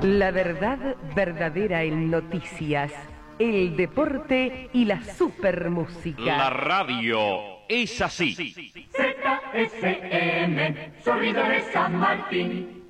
La verdad verdadera en noticias, el deporte y la supermúsica. La radio es así. ZSM, sonido de San Martín.